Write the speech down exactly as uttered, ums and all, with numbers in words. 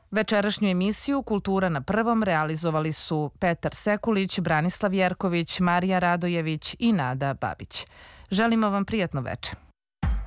Večerašnju emisiju Kultura na prvom realizovali su Petar Sekulić, Branislav Jerković, Marija Radojević i Nada Babić. Želimo vam prijatno veče.